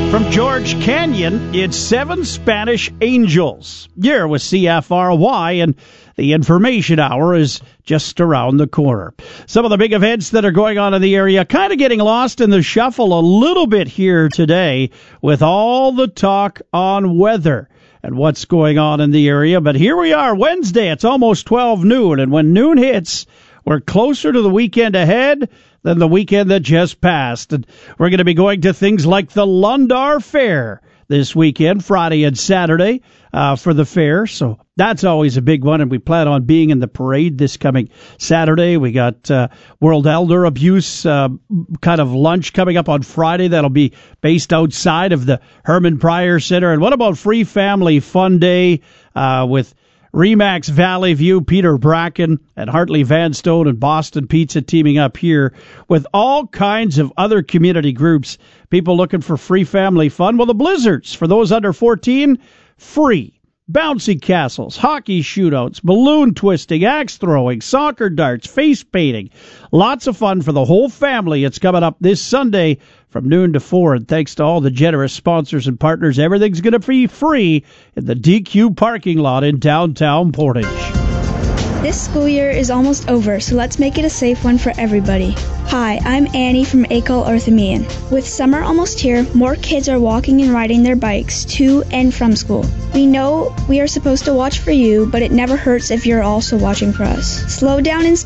From George Canyon, it's 7 Spanish Angels. You're with CFRY, and the Information Hour is just around the corner. Some of the big events that are going on in the area, kind of getting lost in the shuffle a little bit here today with all the talk on weather and what's going on in the area. But here we are, Wednesday. It's almost 12 noon, and when noon hits, we're closer to the weekend ahead than the weekend that just passed. And we're going to be going to things like the Lundar Fair this weekend, Friday and Saturday, for the fair. So that's always a big one, and we plan on being in the parade this coming Saturday. We got World Elder Abuse kind of lunch coming up on Friday. That'll be based outside of the Herman Pryor Center. And what about Free Family Fun Day with Remax Valley View, Peter Bracken, and Hartley Van Stone and Boston Pizza teaming up here with all kinds of other community groups, people looking for free family fun. Well, the Blizzards, for those under 14, free. Bouncy castles, hockey shootouts, balloon twisting, axe throwing, soccer darts, face painting. Lots of fun for the whole family. It's coming up this Sunday from noon to 4. And thanks to all the generous sponsors and partners, everything's going to be free in the DQ parking lot in downtown Portage. This school year is almost over, so let's make it a safe one for everybody. Hi, I'm Annie from ACOL Arthemean. With summer almost here, more kids are walking and riding their bikes to and from school. We know we are supposed to watch for you, but it never hurts if you're also watching for us. Slow down and